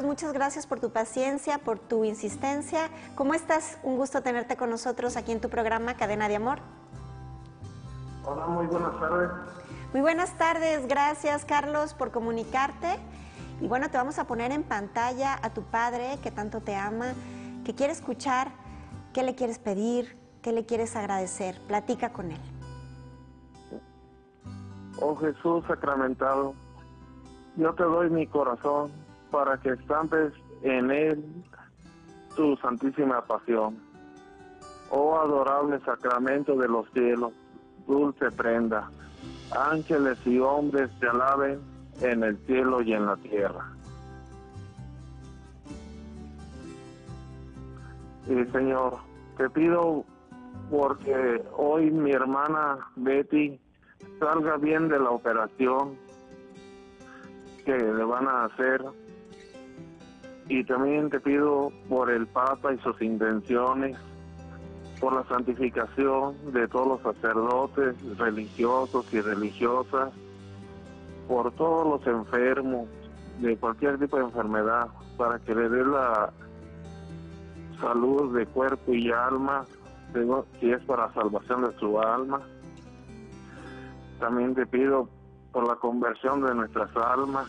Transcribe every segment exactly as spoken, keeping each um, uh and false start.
muchas gracias por tu paciencia, por tu insistencia. ¿Cómo estás? Un gusto tenerte con nosotros aquí en tu programa Cadena de Amor. Hola, muy buenas tardes. Muy buenas tardes, gracias Carlos por comunicarte. Y bueno, te vamos a poner en pantalla a tu padre que tanto te ama, que quiere escuchar, qué le quieres pedir, qué le quieres agradecer. Platica con él. Oh Jesús sacramentado, yo te doy mi corazón para que estampes en él tu santísima pasión. Oh adorable sacramento de los cielos, dulce prenda, ángeles y hombres te alaben en el cielo y en la tierra. Y Señor, te pido porque hoy mi hermana Betty salga bien de la operación que le van a hacer, y también te pido por el Papa y sus intenciones, por la santificación de todos los sacerdotes religiosos y religiosas, por todos los enfermos de cualquier tipo de enfermedad, para que le dé la salud de cuerpo y alma, si es para salvación de su alma. También te pido por la conversión de nuestras almas,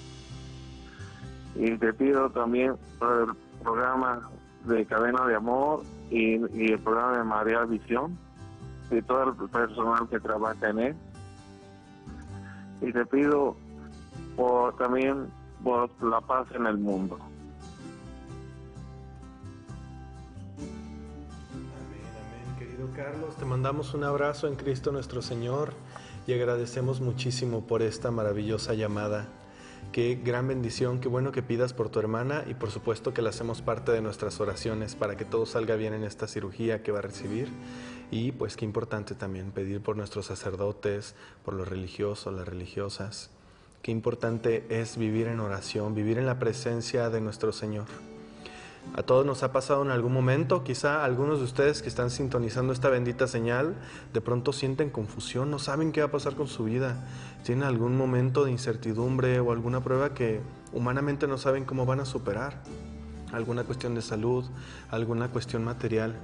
y te pido también por el programa de Cadena de Amor y, y el programa de María Visión y todo el personal que trabaja en él. Y te pido por, también por la paz en el mundo. Amén, amén, querido Carlos. Te mandamos un abrazo en Cristo nuestro Señor y agradecemos muchísimo por esta maravillosa llamada. Qué gran bendición, qué bueno que pidas por tu hermana, y por supuesto que la hacemos parte de nuestras oraciones para que todo salga bien en esta cirugía que va a recibir. Y pues qué importante también pedir por nuestros sacerdotes, por los religiosos, las religiosas. Qué importante es vivir en oración, vivir en la presencia de nuestro Señor. A todos nos ha pasado en algún momento, quizá algunos de ustedes que están sintonizando esta bendita señal, de pronto sienten confusión, no saben qué va a pasar con su vida, tienen algún momento de incertidumbre o alguna prueba que humanamente no saben cómo van a superar, alguna cuestión de salud, alguna cuestión material.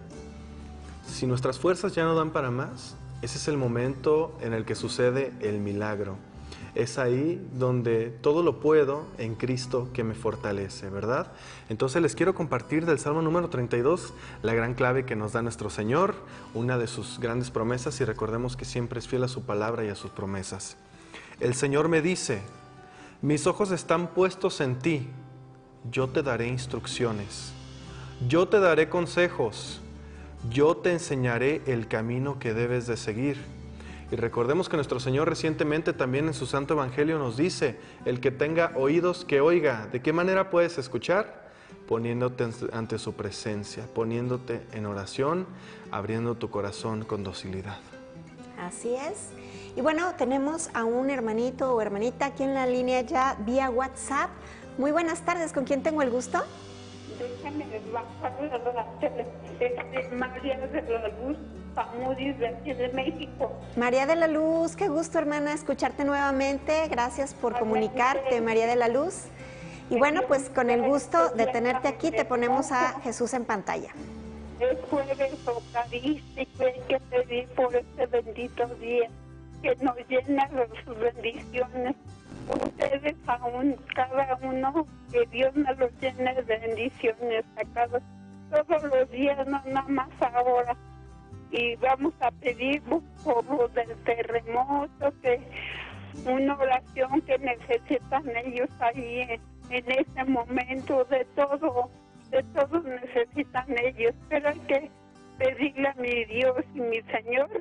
Si nuestras fuerzas ya no dan para más, ese es el momento en el que sucede el milagro. Es ahí donde todo lo puedo en Cristo que me fortalece, ¿verdad? Entonces les quiero compartir del Salmo número treinta y dos, la gran clave que nos da nuestro Señor, una de sus grandes promesas, y recordemos que siempre es fiel a su palabra y a sus promesas. El Señor me dice: mis ojos están puestos en ti, yo te daré instrucciones, yo te daré consejos, yo te enseñaré el camino que debes de seguir. Y recordemos que nuestro Señor recientemente también en su Santo Evangelio nos dice: el que tenga oídos que oiga. ¿De qué manera puedes escuchar? Poniéndote ante su presencia, poniéndote en oración, abriendo tu corazón con docilidad. Así es. Y bueno, tenemos a un hermanito o hermanita aquí en la línea ya vía WhatsApp. Muy buenas tardes, ¿con quién tengo el gusto? Déjame bajar la tele. Es María de la Luz Pamudis de aquí de México. María de la Luz, qué gusto, hermana, escucharte nuevamente. Gracias por comunicarte, María de la Luz. Y bueno, pues con el gusto de tenerte aquí, te ponemos a Jesús en pantalla. Es jueves eucarístico, hay que pedir por este bendito día que nos llena de sus bendiciones. Ustedes aún, cada uno, que Dios nos los llene de bendiciones a cada, todos los días, no nada más ahora. Y vamos a pedir por lo del terremoto, que una oración que necesitan ellos ahí en, en ese momento, de todo, de todo necesitan ellos, pero hay que pedirle a mi Dios y mi Señor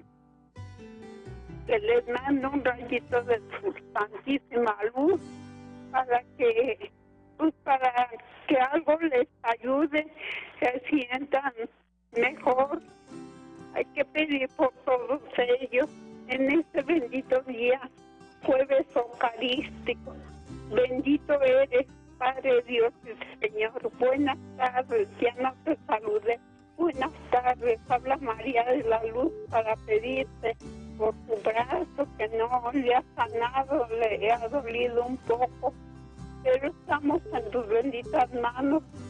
que les mande un rayito de su santísima luz para que, pues para que algo les ayude, se sientan mejor. Hay que pedir por todos ellos en este bendito día, jueves eucarístico. Bendito eres, Padre Dios y Señor. Buenas tardes, ya no te saludé. Buenas tardes, habla María de la Luz para pedirte por tu brazo que no le ha sanado, le ha dolido un poco. pero estamos en tus benditas manos.